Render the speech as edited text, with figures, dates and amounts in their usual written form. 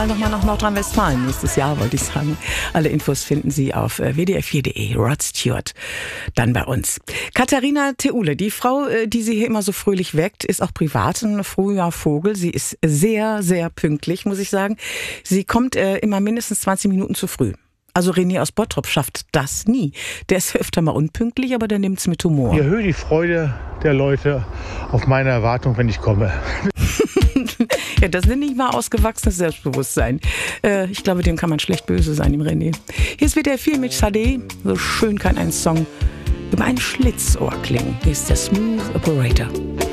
Nochmal nach Nordrhein-Westfalen nächstes Jahr, wollte ich sagen. Alle Infos finden Sie auf wdr4.de. Rod Stewart dann bei uns. Katharina Theule, die Frau, die Sie hier immer so fröhlich weckt, ist auch privat ein früher Vogel. Sie ist sehr, sehr pünktlich, muss ich sagen. Sie kommt immer mindestens 20 Minuten zu früh. Also René aus Bottrop schafft das nie. Der ist öfter mal unpünktlich, aber der nimmt es mit Humor. Ich erhöhe die Freude der Leute auf meine Erwartung, wenn ich komme. Ja, das nenne ich mal ausgewachsenes Selbstbewusstsein. Ich glaube, dem kann man schlecht böse sein, dem René. Hier ist wieder viel mit Sade. So schön kann ein Song über ein Schlitzohr klingen. Hier ist der Smooth Operator.